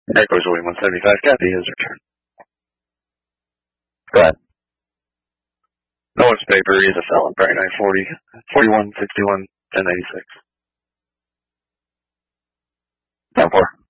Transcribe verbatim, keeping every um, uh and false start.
Echoes William one seventy-five. Kathy has returned. Go ahead. Noah's paper is a felon. Bright nine forty, forty-one, sixty-one, ten ninety-six. ten four.